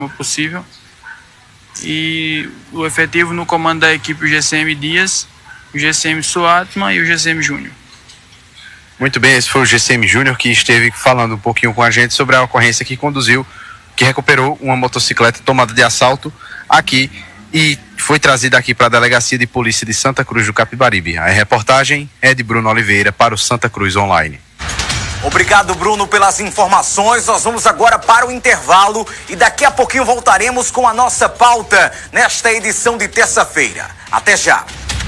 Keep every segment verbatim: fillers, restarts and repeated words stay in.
possível. E o efetivo no comando da equipe, o G C M Dias, o G C M Suatman e o G C M Júnior. Muito bem, esse foi o G C M Júnior que esteve falando um pouquinho com a gente sobre a ocorrência que conduziu, que recuperou uma motocicleta tomada de assalto aqui e foi trazida aqui para a Delegacia de Polícia de Santa Cruz do Capibaribe. A reportagem é de Bruno Oliveira para o Santa Cruz Online. Obrigado, Bruno, pelas informações. Nós vamos agora para o intervalo e daqui a pouquinho voltaremos com a nossa pauta nesta edição de terça-feira. Até já.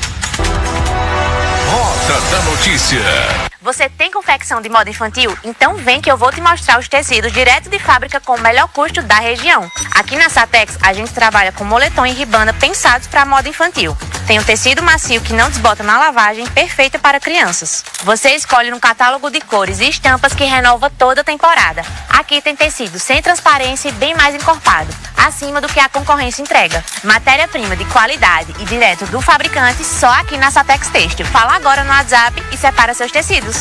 Rota da Notícia. Você tem confecção de moda infantil? Então vem que eu vou te mostrar os tecidos direto de fábrica com o melhor custo da região. Aqui na Satex, a gente trabalha com moletom e ribana pensados para moda infantil. Tem um tecido macio que não desbota na lavagem, perfeito para crianças. Você escolhe no catálogo de cores e estampas que renova toda a temporada. Aqui tem tecido sem transparência e bem mais encorpado, acima do que a concorrência entrega. Matéria-prima de qualidade e direto do fabricante só aqui na Satex Têxtil. Fala agora no WhatsApp e separa seus tecidos.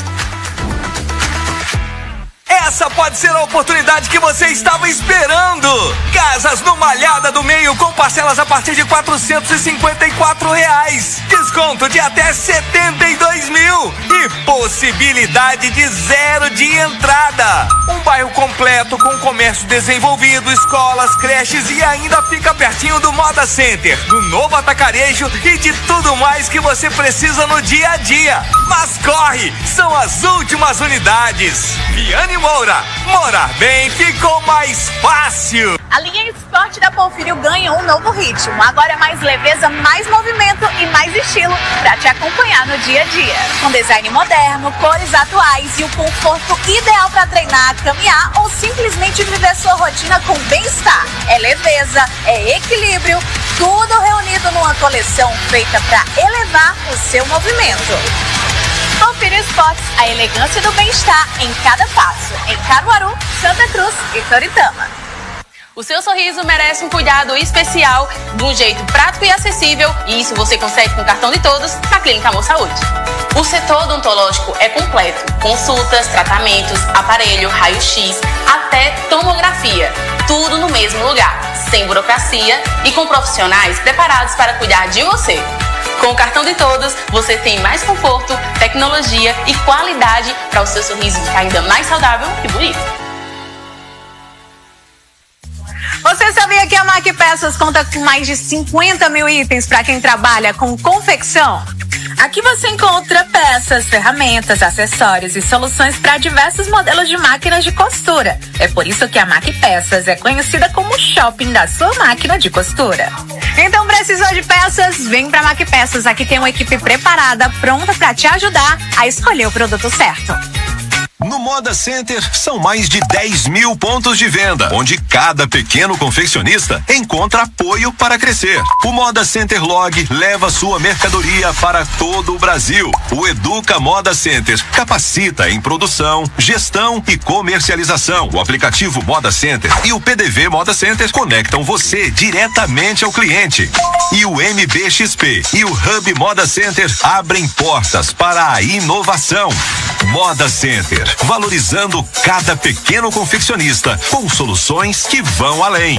Essa pode ser a oportunidade que você estava esperando. Casas no Malhada do Meio com parcelas a partir de quatrocentos e cinquenta e quatro reais. Desconto de até setenta e dois mil e possibilidade de zero de entrada. Um bairro completo com comércio desenvolvido, escolas, creches e ainda fica pertinho do Moda Center, do novo atacarejo e de tudo mais que você precisa no dia a dia. Mas corre, são as últimas unidades. Viane Moura, morar bem ficou mais fácil. A linha Esporte da Porfírio ganha um novo ritmo. Agora é mais leveza, mais movimento e mais estilo para te acompanhar no dia a dia. Com design moderno, cores atuais e o conforto ideal para treinar, caminhar ou simplesmente viver sua rotina com bem-estar. É leveza, é equilíbrio, tudo reunido numa coleção feita para elevar o seu movimento. Porfírio Esportes, a elegância do bem-estar em cada passo. Em Caruaru, Santa Cruz e Toritama. O seu sorriso merece um cuidado especial, de um jeito prático e acessível, e isso você consegue com o cartão de todos na Clínica Amor Saúde. O setor odontológico é completo, consultas, tratamentos, aparelho, raio-x, até tomografia, tudo no mesmo lugar, sem burocracia e com profissionais preparados para cuidar de você. Com o cartão de todos, você tem mais conforto, tecnologia e qualidade para o seu sorriso ficar ainda mais saudável e bonito. Você sabia que a Mac Peças conta com mais de cinquenta mil itens para quem trabalha com confecção? Aqui você encontra peças, ferramentas, acessórios e soluções para diversos modelos de máquinas de costura. É por isso que a Mac Peças é conhecida como o shopping da sua máquina de costura. Então, precisou de peças? Vem para a Mac Peças. Aqui tem uma equipe preparada, pronta para te ajudar a escolher o produto certo. No Moda Center, são mais de dez mil pontos de venda, onde cada pequeno confeccionista encontra apoio para crescer. O Moda Center Log leva sua mercadoria para todo o Brasil. O Educa Moda Center capacita em produção, gestão e comercialização. O aplicativo Moda Center e o P D V Moda Center conectam você diretamente ao cliente. E o M B X P e o Hub Moda Center abrem portas para a inovação. Moda Center, valorizando cada pequeno confeccionista com soluções que vão além.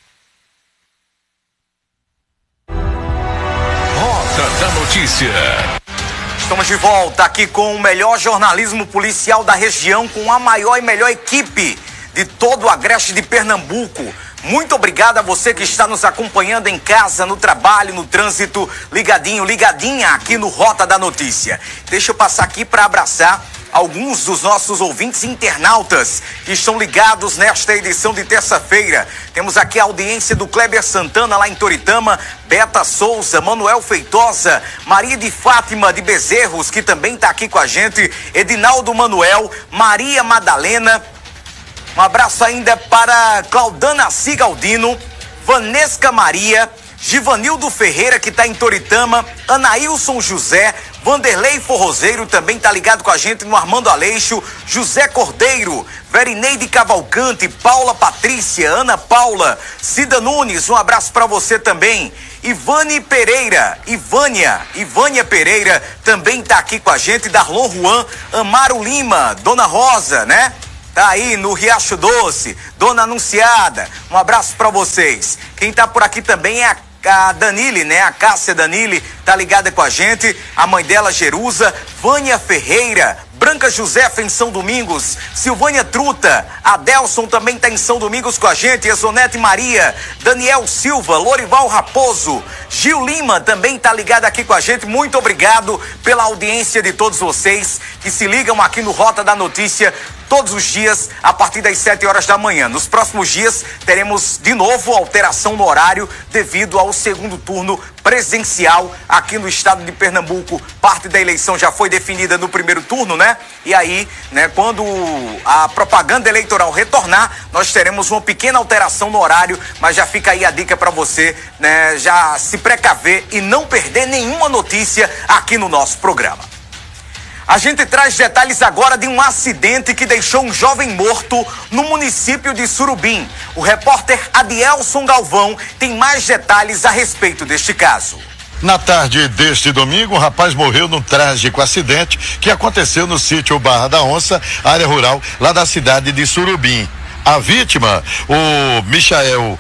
Rota da Notícia. Estamos de volta aqui com o melhor jornalismo policial da região, com a maior e melhor equipe de todo o Agreste de Pernambuco. Muito obrigado a você que está nos acompanhando em casa, no trabalho, no trânsito, ligadinho, ligadinha aqui no Rota da Notícia. Deixa eu passar aqui para abraçar alguns dos nossos ouvintes internautas que estão ligados nesta edição de terça-feira. Temos aqui a audiência do Kleber Santana lá em Toritama, Beta Souza, Manuel Feitosa, Maria de Fátima de Bezerros, que também está aqui com a gente, Edinaldo Manuel, Maria Madalena. Um abraço ainda para Claudana Cigaldino, Vanesca Maria, Givanildo Ferreira, que está em Toritama, Anailson José, Vanderlei Forrozeiro também está ligado com a gente no Armando Aleixo, José Cordeiro, Verineide Cavalcante, Paula Patrícia, Ana Paula, Cida Nunes, um abraço para você também. Ivane Pereira, Ivânia, Ivânia Pereira também está aqui com a gente, Darlon Juan, Amaro Lima, Dona Rosa, né? tá aí no Riacho Doce, Dona Anunciada, um abraço pra vocês. Quem tá por aqui também é a A Danile, né? A Cássia Danile tá ligada com a gente. A mãe dela, Jerusa. Vânia Ferreira. Branca Josefa em São Domingos. Silvânia Truta. Adelson também tá em São Domingos com a gente. Exonete Maria. Daniel Silva. Lorival Raposo. Gil Lima também tá ligado aqui com a gente. Muito obrigado pela audiência de todos vocês que se ligam aqui no Rota da Notícia todos os dias a partir das sete horas da manhã. Nos próximos dias teremos de novo alteração no horário devido ao segundo turno presencial aqui no estado de Pernambuco. Parte da eleição já foi definida no primeiro turno, né? E aí, né, quando a propaganda eleitoral retornar, nós teremos uma pequena alteração no horário, mas já fica aí a dica para você, né, já se precaver e não perder nenhuma notícia aqui no nosso programa. A gente traz detalhes agora de um acidente que deixou um jovem morto no município de Surubim. O repórter Adielson Galvão tem mais detalhes a respeito deste caso. Na tarde deste domingo, um rapaz morreu num trágico acidente que aconteceu no sítio Barra da Onça, área rural, lá da cidade de Surubim. A vítima, o Michael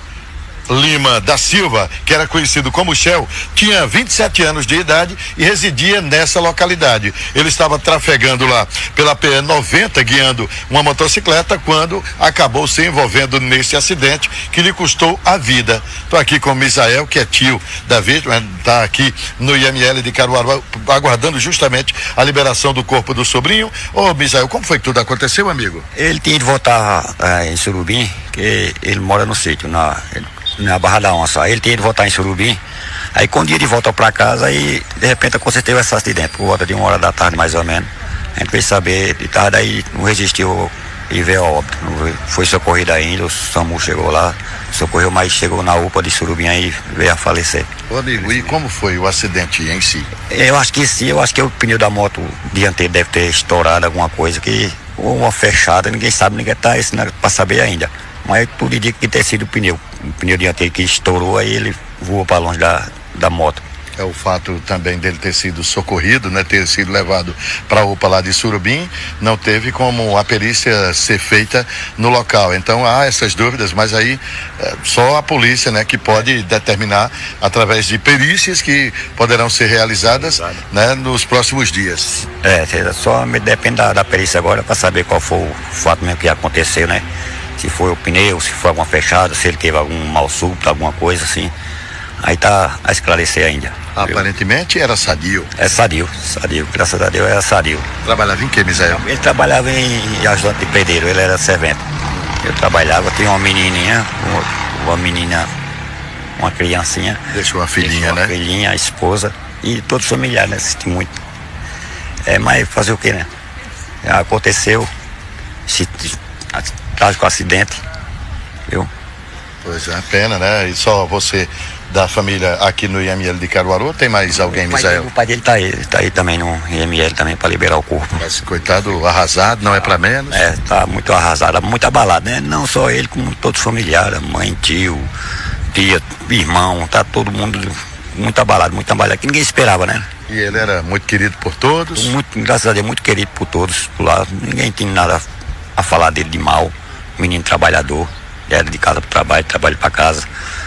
Lima da Silva, que era conhecido como Shell, tinha vinte e sete anos de idade e residia nessa localidade. Ele estava trafegando lá pela P E noventa, guiando uma motocicleta, quando acabou se envolvendo nesse acidente que lhe custou a vida. Estou aqui com o Misael, que é tio da vítima, está aqui no I M L de Caruaru, aguardando justamente a liberação do corpo do sobrinho. Ô Misael, como foi que tudo aconteceu, amigo? Ele tinha de voltar é, em Surubim, que ele mora no sítio, na... na Barra da Onça. Aí ele tinha de voltar em Surubim. Aí quando ia de volta pra casa, aí de repente aconteceu esse acidente, por volta de uma hora da tarde mais ou menos. A gente veio saber de tarde, aí não resistiu e veio a óbito. Foi socorrido ainda, o SAMU chegou lá, socorreu, mas chegou na U P A de Surubim e veio a falecer. Ô amigo, e como foi o acidente em si? Eu acho que sim, eu acho que o pneu da moto dianteiro deve ter estourado alguma coisa, que ou uma fechada, ninguém sabe, ninguém tá ensinando pra saber ainda. Mas tudo indica que ter sido o pneu. O pneu dianteiro que estourou, aí ele voou para longe da, da moto. É o fato também dele ter sido socorrido, né? Ter sido levado para a U P A lá de Surubim, não teve como a perícia ser feita no local. Então há essas dúvidas, mas aí é, só a polícia, né, que pode determinar através de perícias que poderão ser realizadas, né, nos próximos dias. É, só depende da, da perícia agora para saber qual foi o fato mesmo que aconteceu, né? Se foi o pneu, se foi alguma fechada, se ele teve algum mal súbito, alguma coisa assim. Aí tá a esclarecer ainda. Aparentemente era sadio. É sadio, sadio, graças a Deus era sadio. Trabalhava em que, Misael? Ele trabalhava em ajudante de pedreiro, ele era servente. Eu trabalhava, tinha uma menininha, uma, uma menina, uma criancinha. Deixou uma filhinha, deixou uma né? filhinha, a esposa e todos os familiares, né? Assisti muito. É, mas fazer o que, né? Aconteceu, se trágico acidente, viu? Pois é, pena, né? E só você da família aqui no I M L de Caruaru, ou tem mais alguém, Misael? O pai dele tá aí, tá aí também no I M L também para liberar o corpo. Mas coitado, arrasado, não é para menos? É, tá muito arrasado, muito abalado, né? Não só ele, como todos os familiares, mãe, tio, tia, irmão, tá todo mundo muito abalado, muito abalado, que ninguém esperava, né? E ele era muito querido por todos? Muito, graças a Deus, muito querido por todos por lá, ninguém tinha nada a falar dele de mal, menino trabalhador, era de casa para trabalho, trabalho para casa,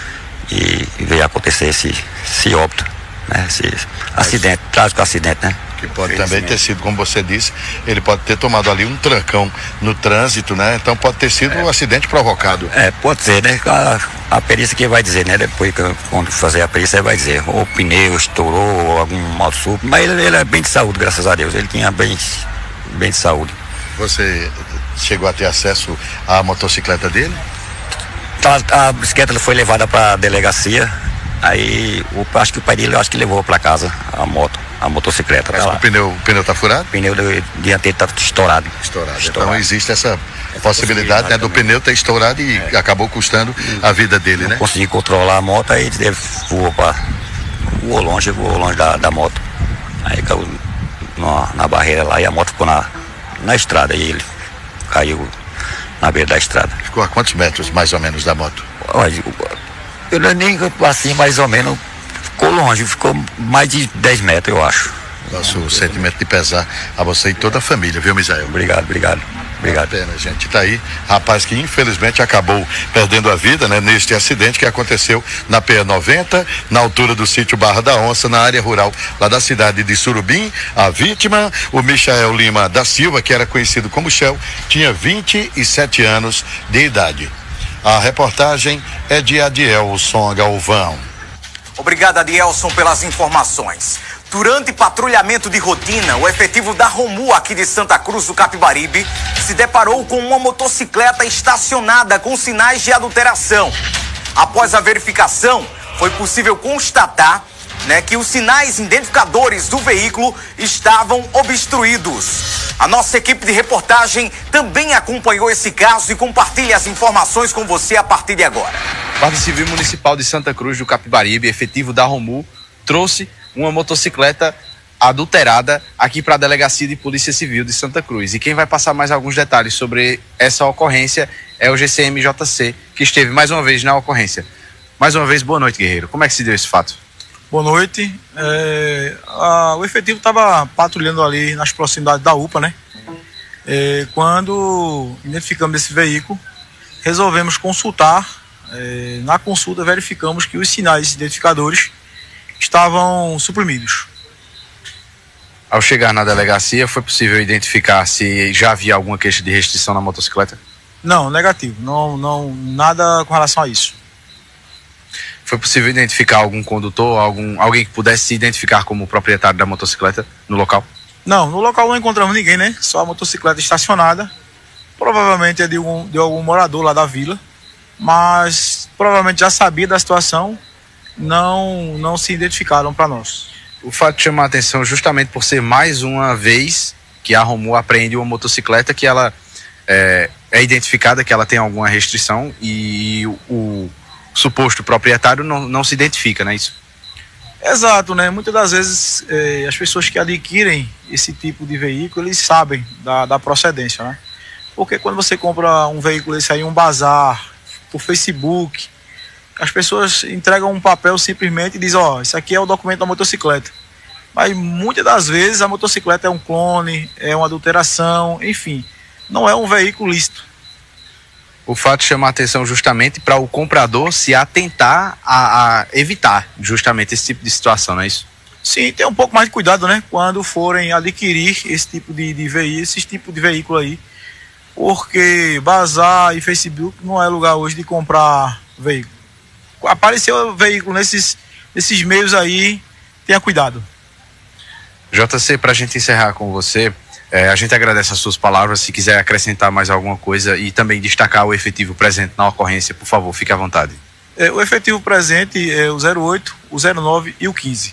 e, e veio acontecer esse, esse óbito, né? Esse acidente, trágico acidente, né? Que pode também ter sido, como você disse, ele pode ter tomado ali um trancão no trânsito, né? Então pode ter sido é. um acidente provocado. É, pode ser, né? A, a perícia que vai dizer, né? Depois que quando fazer a perícia, vai dizer, ou o pneu estourou, ou algum mal súbito, mas ele, ele é bem de saúde, graças a Deus, ele tinha bem, bem de saúde. Você chegou a ter acesso à motocicleta dele? A, a bicicleta foi levada para a delegacia, aí o, acho que o pai dele, eu acho que levou para casa a moto, a motocicleta. Mas tá o pneu, o pneu tá furado? O pneu do, dianteiro tá estourado. estourado. Estourado. Então existe essa possibilidade, né, do pneu ter estourado e é. acabou custando a vida dele, não né? Consegui controlar a moto, aí ele voou, pra, voou longe, voou longe da, da moto. Aí caiu na, na barreira lá e a moto ficou na, na estrada, e ele caiu na beira da estrada. Ficou a quantos metros mais ou menos da moto? Olha, eu não nem assim mais ou menos, ficou longe, ficou mais de dez metros, eu acho. Nosso sentimento de pesar a você e toda a família, viu, Misael? Obrigado, obrigado. Obrigado. Pena, gente. Tá aí, rapaz que infelizmente acabou perdendo a vida, né? Neste acidente que aconteceu na P noventa, na altura do sítio Barra da Onça, na área rural lá da cidade de Surubim. A vítima, o Michael Lima da Silva, que era conhecido como Shell, tinha vinte e sete anos de idade. A reportagem é de Adielson Galvão. Obrigado, Adielson, pelas informações. Durante patrulhamento de rotina, o efetivo da Romu aqui de Santa Cruz do Capibaribe se deparou com uma motocicleta estacionada com sinais de adulteração. Após a verificação, foi possível constatar, né, que os sinais identificadores do veículo estavam obstruídos. A nossa equipe de reportagem também acompanhou esse caso e compartilha as informações com você a partir de agora. Guarda Civil Municipal de Santa Cruz do Capibaribe, efetivo da Romu, trouxe uma motocicleta adulterada aqui para a Delegacia de Polícia Civil de Santa Cruz. E quem vai passar mais alguns detalhes sobre essa ocorrência é o G C M J C, que esteve mais uma vez na ocorrência. Mais uma vez, boa noite, guerreiro. Como é que se deu esse fato? Boa noite. É, a, o efetivo estava patrulhando ali nas proximidades da U P A, né? É, quando identificamos esse veículo, resolvemos consultar. É, na consulta, verificamos que os sinais identificadores estavam suprimidos. Ao chegar na delegacia, foi possível identificar se já havia alguma queixa de restrição na motocicleta? Não, negativo. Não, não, nada com relação a isso. Foi possível identificar algum condutor, algum, alguém que pudesse se identificar como proprietário da motocicleta no local? Não, no local não encontramos ninguém, né? Só a motocicleta estacionada. Provavelmente é de, um, de algum morador lá da vila, mas provavelmente já sabia da situação, não, não se identificaram para nós. O fato chama a atenção justamente por ser mais uma vez que a Romu apreende uma motocicleta que ela é, é identificada, que ela tem alguma restrição e o, o suposto proprietário não, não se identifica, não é isso? Exato, né? Muitas das vezes eh, as pessoas que adquirem esse tipo de veículo, eles sabem da, da procedência, né? Porque quando você compra um veículo esse aí, um bazar, por Facebook, as pessoas entregam um papel simplesmente e dizem, ó, oh, isso aqui é o documento da motocicleta. Mas muitas das vezes a motocicleta é um clone, é uma adulteração, enfim, não é um veículo lícito. O fato chama a atenção justamente para o comprador se atentar a, a evitar justamente esse tipo de situação, não é isso? Sim, tem um pouco mais de cuidado, né? Quando forem adquirir esse tipo de, de veículo, esse tipo de veículo aí. Porque bazar e Facebook não é lugar hoje de comprar veículo. Apareceu veículo nesses, nesses meios aí, tenha cuidado. J C, para a gente encerrar com você, é, a gente agradece as suas palavras. Se quiser acrescentar mais alguma coisa e também destacar o efetivo presente na ocorrência, por favor, fique à vontade. É, o efetivo presente é o zero oito, o zero nove e o quinze.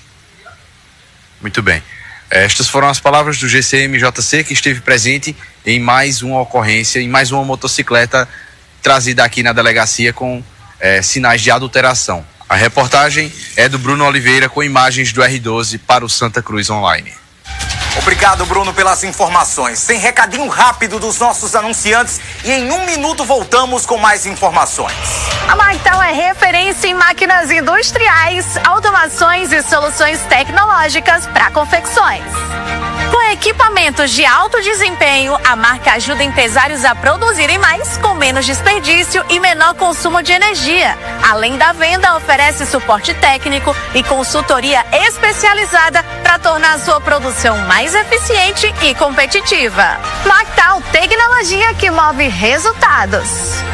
Muito bem. Estas foram as palavras do G C M J C, que esteve presente em mais uma ocorrência, em mais uma motocicleta trazida aqui na delegacia com é, sinais de adulteração. A reportagem é do Bruno Oliveira com imagens do R doze para o Santa Cruz Online. Obrigado, Bruno, pelas informações. Tem recadinho rápido dos nossos anunciantes e em um minuto voltamos com mais informações. A Mactal é referência em máquinas industriais, automações e soluções tecnológicas para confecções. Com equipamentos de alto desempenho, a marca ajuda empresários a produzirem mais com menos desperdício e menor consumo de energia. Além da venda, oferece suporte técnico e consultoria especializada para tornar a sua produção mais eficiente e competitiva. Mactal, tecnologia que move resultados.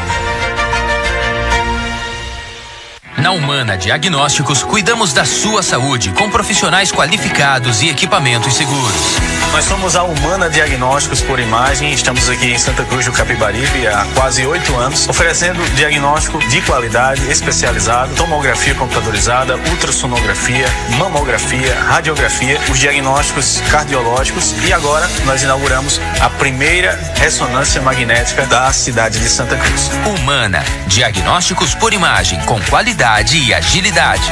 Na Humana Diagnósticos, cuidamos da sua saúde com profissionais qualificados e equipamentos seguros. Nós somos a Humana Diagnósticos por Imagem, estamos aqui em Santa Cruz do Capibaribe há quase oito anos, oferecendo diagnóstico de qualidade especializado, tomografia computadorizada, ultrassonografia, mamografia, radiografia, os diagnósticos cardiológicos e agora nós inauguramos a primeira ressonância magnética da cidade de Santa Cruz. Humana Diagnósticos por Imagem, com qualidade e agilidade.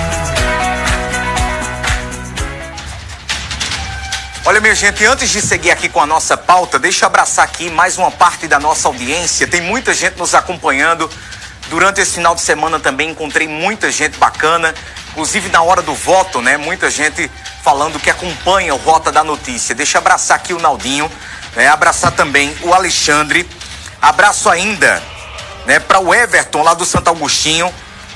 Olha, minha gente, antes de seguir aqui com a nossa pauta, deixa eu abraçar aqui mais uma parte da nossa audiência. Tem muita gente nos acompanhando. Durante esse final de semana também encontrei muita gente bacana, inclusive na hora do voto, né? Muita gente falando que acompanha o Rota da Notícia. Deixa eu abraçar aqui o Naldinho, né? Abraçar também o Alexandre, abraço ainda, né, para o Everton lá do Santo Agostinho,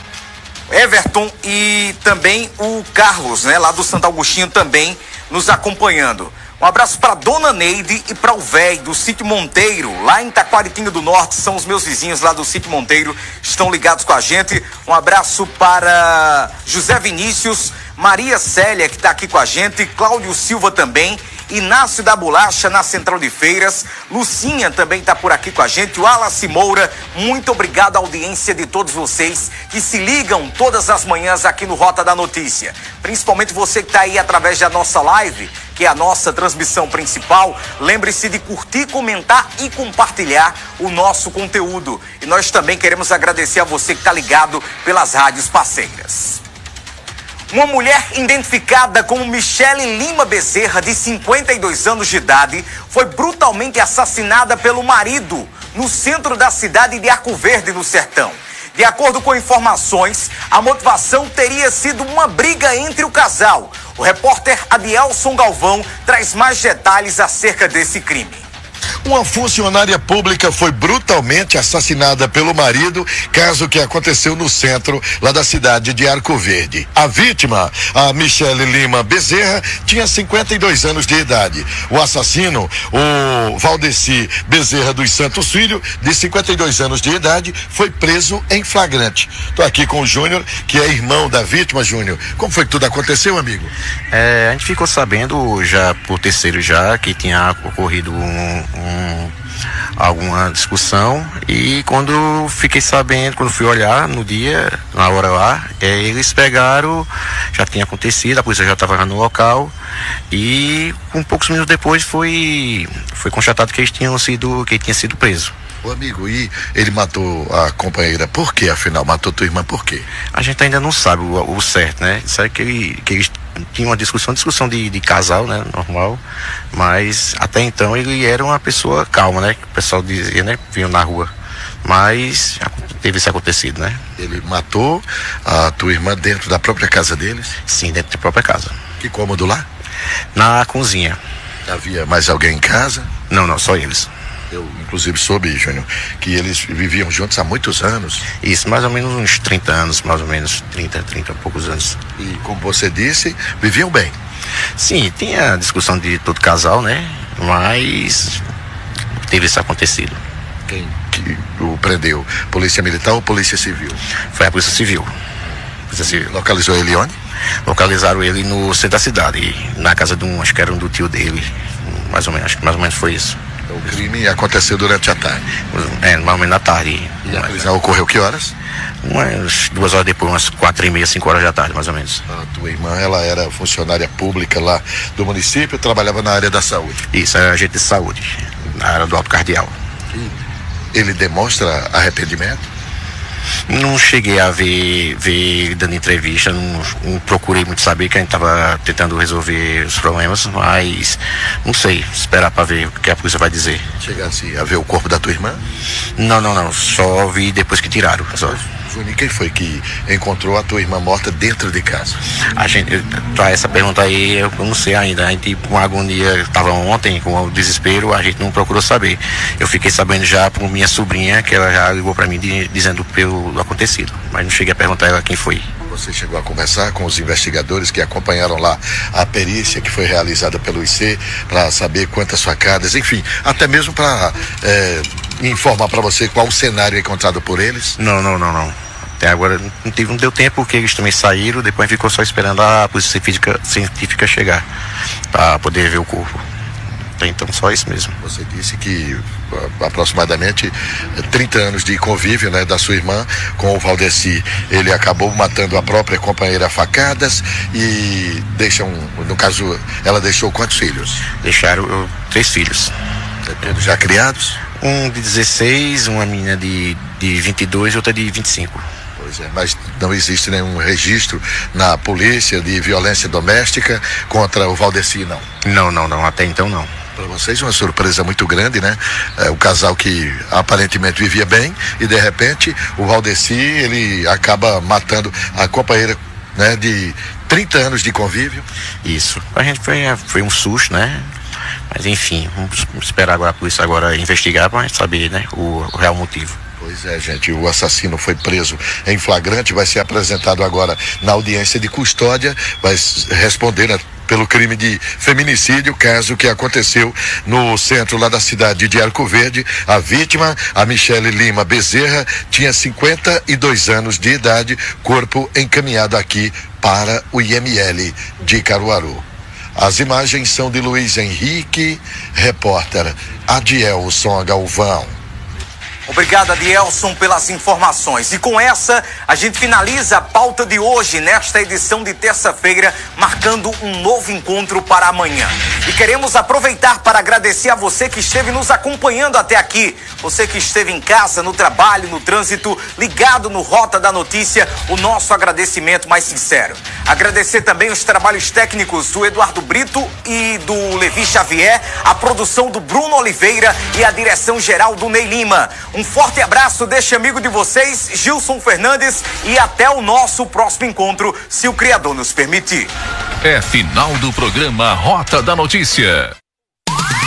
Everton e também o Carlos, né, lá do Santo Agostinho também nos acompanhando. Um abraço para Dona Neide e para o véi do Sítio Monteiro, lá em Taquaritinga do Norte, são os meus vizinhos lá do Sítio Monteiro, estão ligados com a gente. Um abraço para José Vinícius, Maria Célia, que está aqui com a gente, Cláudio Silva também, Inácio da Bolacha na Central de Feiras, Lucinha também está por aqui com a gente, o Wallace Moura. Muito obrigado à audiência de todos vocês que se ligam todas as manhãs aqui no Rota da Notícia, principalmente você que está aí através da nossa live, que é a nossa transmissão principal. Lembre-se de curtir, comentar e compartilhar o nosso conteúdo. E nós também queremos agradecer a você que está ligado pelas rádios parceiras. Uma mulher identificada como Michele Lima Bezerra, de cinquenta e dois anos de idade, foi brutalmente assassinada pelo marido no centro da cidade de Arco Verde, no Sertão. De acordo com informações, a motivação teria sido uma briga entre o casal. O repórter Adielson Galvão traz mais detalhes acerca desse crime. Uma funcionária pública foi brutalmente assassinada pelo marido, caso que aconteceu no centro lá da cidade de Arco Verde. A vítima, a Michele Lima Bezerra, tinha cinquenta e dois anos de idade. O assassino, o Valdeci Bezerra dos Santos Filho, de cinquenta e dois anos de idade, foi preso em flagrante. Estou aqui com o Júnior, que é irmão da vítima. Júnior, como foi que tudo aconteceu, amigo? É, a gente ficou sabendo já por terceiro já que tinha ocorrido um, um, alguma discussão, e quando fiquei sabendo, quando fui olhar no dia, na hora lá, é, eles pegaram, já tinha acontecido, a polícia já estava no local, e um poucos minutos depois foi, foi constatado que eles tinham sido, que ele tinha sido preso. Ô amigo, e ele matou a companheira por quê? Afinal, matou tua irmã por quê? A gente ainda não sabe o, o certo, né? Sabe que, ele, que eles tinham uma discussão, discussão de, de casal, né? Normal, mas até então ele era uma pessoa calma, né? Que o pessoal dizia, né? Vinham na rua, mas teve isso acontecido, né? Ele matou a tua irmã dentro da própria casa deles? Sim, dentro da própria casa. Que cômodo lá? Na cozinha. Havia mais alguém em casa? Não, não, só eles. Eu, inclusive, soube, Júnior, que eles viviam juntos há muitos anos. Isso, mais ou menos uns trinta anos, mais ou menos, trinta, trinta e poucos anos. E, como você disse, viviam bem? Sim, tinha discussão de todo casal, né? Mas teve isso acontecido. Quem que o prendeu? Polícia Militar ou Polícia Civil? Foi a Polícia Civil. Polícia Civil. Localizou ele onde? Localizaram ele no centro da cidade, na casa de um, acho que era um do tio dele, mais ou menos, acho que mais ou menos foi isso. O crime aconteceu durante a tarde? É, mais ou menos na tarde. E a prisão ocorreu que horas? Umas duas horas depois, umas quatro e meia, cinco horas da tarde, mais ou menos. A tua irmã, ela era funcionária pública lá do município, trabalhava na área da saúde? Isso, era agente de saúde, na área do Alto Cardeal. E ele demonstra arrependimento? Não cheguei a ver, ver ele dando entrevista, não, não procurei muito saber, que a gente estava tentando resolver os problemas, mas não sei, esperar para ver o que a polícia vai dizer. Chegasse a ver o corpo da tua irmã? Não, não, não, só vi depois que tiraram. Só. Júnior, quem foi que encontrou a tua irmã morta dentro de casa? A gente, para essa pergunta aí, eu não sei ainda. A gente, com a agonia, estava ontem, com o desespero, a gente não procurou saber. Eu fiquei sabendo já por minha sobrinha, que ela já ligou para mim de, dizendo pelo acontecido, mas não cheguei a perguntar a ela quem foi. Você chegou a conversar com os investigadores que acompanharam lá a perícia que foi realizada pelo I C para saber quantas facadas, enfim, até mesmo para é, informar para você qual o cenário encontrado por eles? Não, não, não, não. Até agora não, teve, não deu tempo, porque eles também saíram, depois ficou só esperando a polícia científica, científica chegar para poder ver o corpo. Então só isso mesmo. Você disse que aproximadamente trinta anos de convívio, né, da sua irmã com o Valdeci. Ele acabou matando a própria companheira a facadas e deixa um, no caso, ela deixou quantos filhos? Deixaram eu, três filhos. Todos já criados? Um de dezesseis, uma menina de, de vinte e dois e outra de vinte e cinco. Pois é, mas não existe nenhum registro na polícia de violência doméstica contra o Valdeci, não? Não, não, não, até então não. Para vocês uma surpresa muito grande, né? É, o casal que aparentemente vivia bem e de repente o Valdeci, ele acaba matando a companheira, né, de trinta anos de convívio. Isso, a gente foi, foi um susto, né? Mas enfim, vamos esperar agora a polícia agora investigar para saber, né, o, o real motivo. Pois é, gente, o assassino foi preso em flagrante, vai ser apresentado agora na audiência de custódia, vai responder, né, pelo crime de feminicídio, caso que aconteceu no centro lá da cidade de Arco Verde. A vítima, a Michele Lima Bezerra, tinha cinquenta e dois anos de idade, corpo encaminhado aqui para o I M L de Caruaru. As imagens são de Luiz Henrique, repórter Adielson Galvão. Obrigado, Adielson, pelas informações. E com essa, a gente finaliza a pauta de hoje, nesta edição de terça-feira, marcando um novo encontro para amanhã. E queremos aproveitar para agradecer a você que esteve nos acompanhando até aqui. Você que esteve em casa, no trabalho, no trânsito, ligado no Rota da Notícia, o nosso agradecimento mais sincero. Agradecer também os trabalhos técnicos do Eduardo Brito e do Levi Xavier, a produção do Bruno Oliveira e a direção geral do Ney Lima. Um forte abraço deste amigo de vocês, Gilson Fernandes, e até o nosso próximo encontro, se o Criador nos permitir. É final do programa Rota da Notícia.